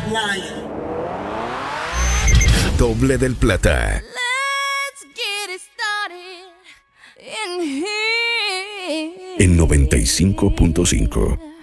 Lion. Doble del Plata. Let's get it started in here. En 95.5.